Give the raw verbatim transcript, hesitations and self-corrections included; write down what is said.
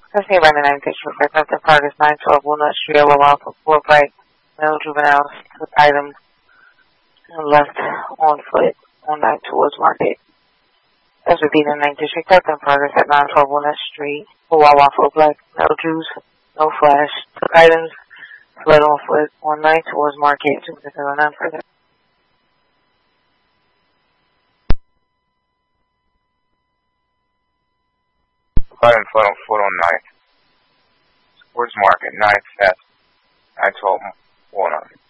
Let's say by the ninth District, Representative Progress nine twelve Walnut Street, L O L for four bright male juveniles with items left on foot on night towards Market. As would be the ninth District, Representative Progress at nine twelve Walnut Street, Wawa for black male Jews, no flash, took items fled on foot on night towards Market, two zero nine further. Items fled on foot on night towards Market, ninth Fest, nine twelve Walnut.